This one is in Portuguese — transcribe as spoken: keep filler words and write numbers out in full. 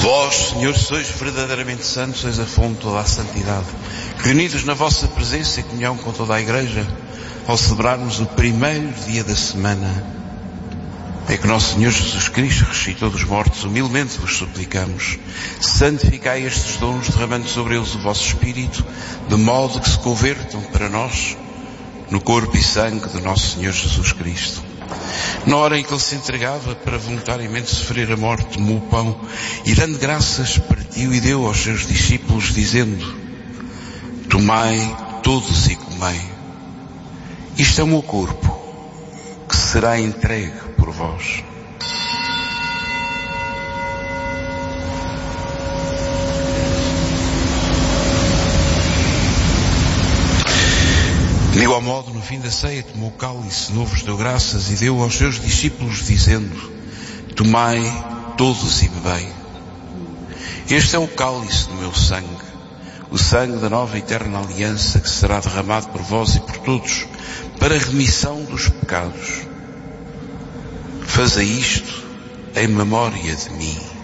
Vós, Senhor, sois verdadeiramente santos, sois a fonte de toda a santidade. Reunidos na vossa presença e comunhão com toda a Igreja, ao celebrarmos o primeiro dia da semana, é que nosso Senhor Jesus Cristo ressuscitou dos mortos, humildemente vos suplicamos, santificai estes dons, derramando sobre eles o vosso Espírito, de modo que se convertam para nós no corpo e sangue de nosso Senhor Jesus Cristo. Na hora em que Ele se entregava para voluntariamente sofrer a morte, tomou o pão e, dando graças, partiu e deu aos seus discípulos, dizendo: tomai todos e comei. Isto é o meu corpo, que será entregue por vós. De igual modo, no fim da ceia, tomou o cálice, novo, deu graças e deu aos seus discípulos, dizendo: tomai todos e bebei. Este é o cálice do meu sangue, o sangue da nova e eterna aliança, que será derramado por vós e por todos, para a remissão dos pecados. Fazei isto em memória de mim.